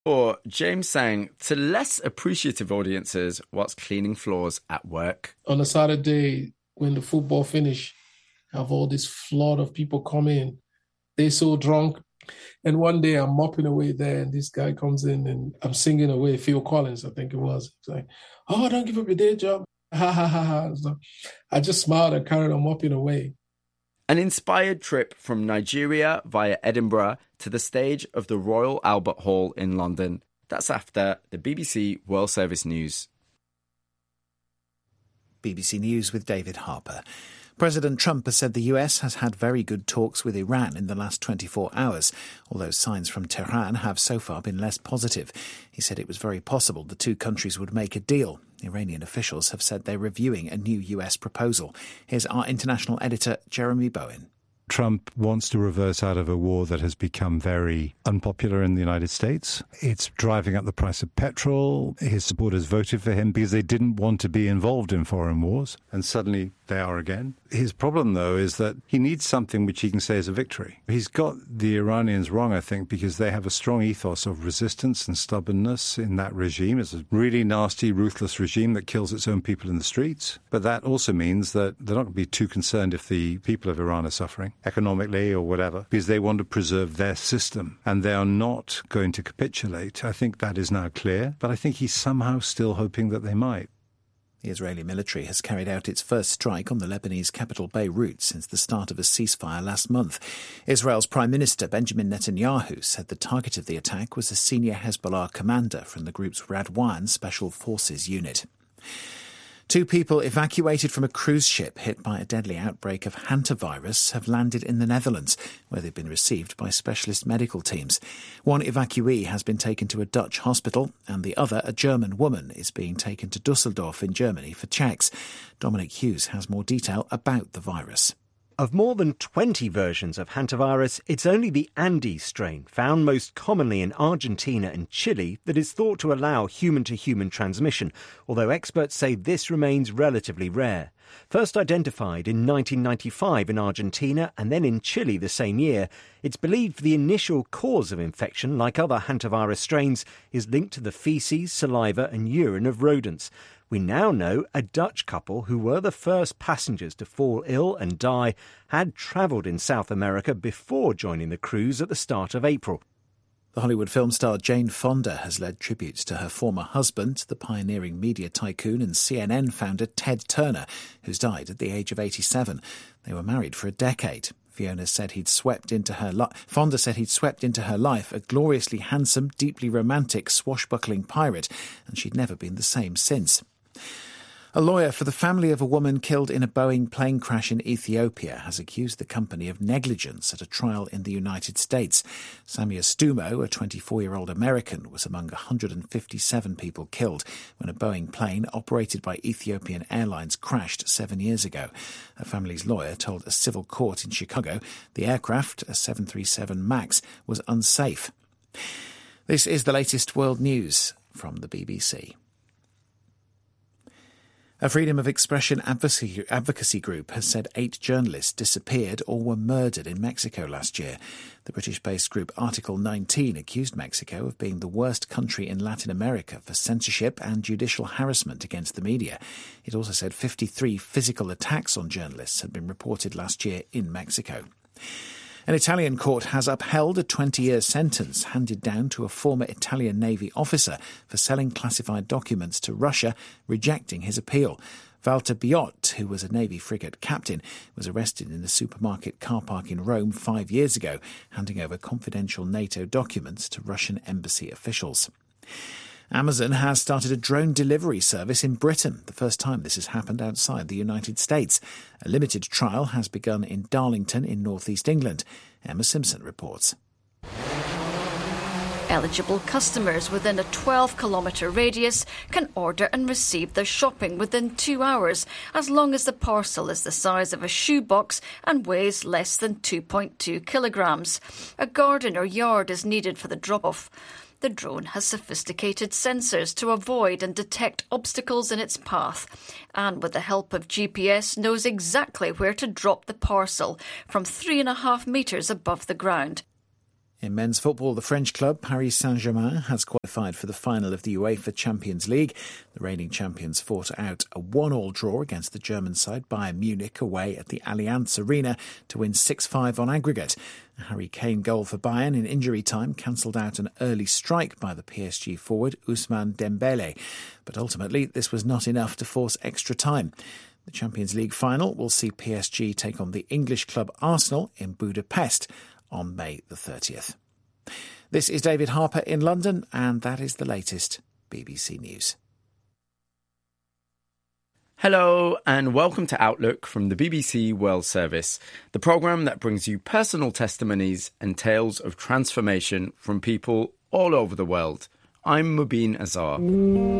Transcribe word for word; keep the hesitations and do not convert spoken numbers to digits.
Or James sang to less appreciative audiences what's cleaning floors at work. On a Saturday, when the football finish, have all this flood of people come in. They're so drunk. And one day I'm mopping away there and this guy comes in and I'm singing away, Phil Collins, I think it was. It's like, oh, don't give up your day job. Ha, ha, ha, ha. So I just smiled and carried on mopping away. An inspired trip from Nigeria via Edinburgh to the stage of the Royal Albert Hall in London. That's after the B B C World Service News. B B C News with David Harper. President Trump has said the U S has had very good talks with Iran in the last twenty-four hours, although signs from Tehran have so far been less positive. He said it was very possible the two countries would make a deal. Iranian officials have said they're reviewing a new U S proposal. Here's our international editor, Jeremy Bowen. Trump wants to reverse out of a war that has become very unpopular in the United States. It's driving up the price of petrol. His supporters voted for him because they didn't want to be involved in foreign wars, and suddenly they are again. His problem, though, is that he needs something which he can say is a victory. He's got the Iranians wrong, I think, because they have a strong ethos of resistance and stubbornness in that regime. It's a really nasty, ruthless regime that kills its own people in the streets. But that also means that they're not going to be too concerned if the people of Iran are suffering economically or whatever, because they want to preserve their system and they are not going to capitulate. I think that is now clear, but I think he's somehow still hoping that they might. The Israeli military has carried out its first strike on the Lebanese capital Beirut since the start of a ceasefire last month. Israel's Prime Minister Benjamin Netanyahu said the target of the attack was a senior Hezbollah commander from the group's Radwan Special Forces unit. Two people evacuated from a cruise ship hit by a deadly outbreak of hantavirus have landed in the Netherlands, where they've been received by specialist medical teams. One evacuee has been taken to a Dutch hospital, and the other, a German woman, is being taken to Dusseldorf in Germany for checks. Dominic Hughes has more detail about the virus. Of more than twenty versions of hantavirus, it's only the Andes strain, found most commonly in Argentina and Chile, that is thought to allow human-to-human transmission, although experts say this remains relatively rare. First identified in nineteen ninety-five in Argentina and then in Chile the same year, it's believed the initial cause of infection, like other hantavirus strains, is linked to the faeces, saliva and urine of rodents. We now know a Dutch couple who were the first passengers to fall ill and die had travelled in South America before joining the cruise at the start of April. The Hollywood film star Jane Fonda has led tributes to her former husband, the pioneering media tycoon and C N N founder Ted Turner, who's died at the age of eighty-seven. They were married for a decade. Fiona said he'd swept into her li- Fonda said he'd swept into her life a gloriously handsome, deeply romantic, swashbuckling pirate, and she'd never been the same since. A lawyer for the family of a woman killed in a Boeing plane crash in Ethiopia has accused the company of negligence at a trial in the United States. Samia Stumo, a twenty-four-year-old American, was among one hundred fifty-seven people killed when a Boeing plane operated by Ethiopian Airlines crashed seven years ago. Her family's lawyer told a civil court in Chicago the aircraft, a seven thirty-seven MAX, was unsafe. This is the latest world news from the B B C. A freedom of expression advocacy, advocacy group has said eight journalists disappeared or were murdered in Mexico last year. The British-based group Article nineteen accused Mexico of being the worst country in Latin America for censorship and judicial harassment against the media. It also said fifty-three physical attacks on journalists had been reported last year in Mexico. An Italian court has upheld a twenty-year sentence handed down to a former Italian Navy officer for selling classified documents to Russia, rejecting his appeal. Walter Biot, who was a Navy frigate captain, was arrested in a supermarket car park in Rome five years ago, handing over confidential NATO documents to Russian embassy officials. Amazon has started a drone delivery service in Britain, the first time this has happened outside the United States. A limited trial has begun in Darlington in northeast England. Emma Simpson reports. Eligible customers within a twelve kilometre radius can order and receive their shopping within two hours, as long as the parcel is the size of a shoebox and weighs less than two point two kilograms. A garden or yard is needed for the drop-off. The drone has sophisticated sensors to avoid and detect obstacles in its path, and with the help of G P S knows exactly where to drop the parcel from three and a half metres above the ground. In men's football, the French club Paris Saint-Germain has qualified for the final of the UEFA Champions League. The reigning champions fought out a one-all draw against the German side Bayern Munich away at the Allianz Arena to win six five on aggregate. A Harry Kane goal for Bayern in injury time cancelled out an early strike by the P S G forward Ousmane Dembele. But ultimately, this was not enough to force extra time. The Champions League final will see P S G take on the English club Arsenal in Budapest on May the thirtieth. This is David Harper in London, and that is the latest B B C News. Hello and welcome to Outlook from the B B C World Service, the programme that brings you personal testimonies and tales of transformation from people all over the world. I'm Mubin Azar.